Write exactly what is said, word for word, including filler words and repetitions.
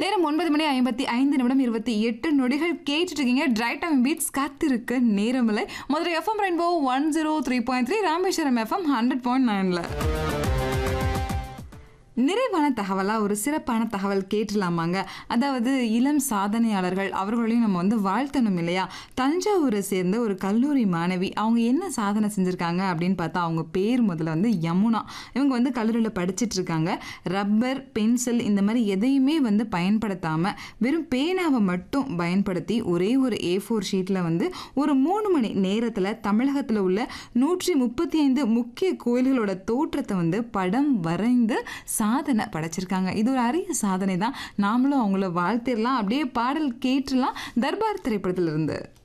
நேரம் ஒன்பது மணி ஐம்பத்தி ஐந்து நிமிடம் இருபத்தி எட்டு நொடிகள் கேட்டுட்டு இருக்கீங்க. ட்ரை டைம் பீட்ஸ் காத்திருக்க நேரமில்லை. Madurai FM rainbow one zero three point three, Rameswaram FM hundred point நைன்ல நிறைவான தகவலாக ஒரு சிறப்பான தகவல் கேட்டுலாமாங்க. அதாவது இளம் சாதனையாளர்கள் அவர்களையும் நம்ம வந்து வாழ்த்தணும் இல்லையா? தஞ்சாவூரை சேர்ந்த ஒரு கல்லூரி மாணவி அவங்க என்ன சாதனை செஞ்சுருக்காங்க அப்படின்னு பார்த்தா, அவங்க பேர் முதல்ல வந்து யமுனா. இவங்க வந்து கல்லூரியில் படிச்சுட்டு இருக்காங்க. ரப்பர், பென்சில் இந்த மாதிரி எதையுமே வந்து பயன்படுத்தாமல் வெறும் பேனாவை மட்டும் பயன்படுத்தி ஒரே ஒரு ஏ ஃபோர் ஷீட்டில் வந்து ஒரு மூணு மணி நேரத்தில் தமிழகத்தில் உள்ள நூற்றி முப்பத்தி ஐந்து முக்கிய கோயில்களோட தோற்றத்தை வந்து படம் வரைந்து சாதனை படைச்சிருக்காங்க. இது ஒரு அரிய சாதனை தான். நாமளும் அவங்கள வாழ்த்திடலாம். அப்படியே பாடல் கேட்டுலாம் தர்பார் திரைப்படத்திலிருந்து.